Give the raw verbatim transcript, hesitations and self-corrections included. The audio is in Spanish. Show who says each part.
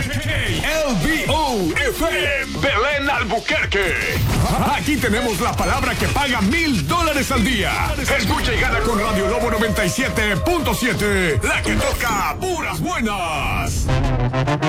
Speaker 1: L B O F M, Belén Albuquerque. Aquí tenemos la palabra que paga mil dólares al día. Escucha y gana con Radio Lobo noventa y siete punto siete, la que toca puras buenas.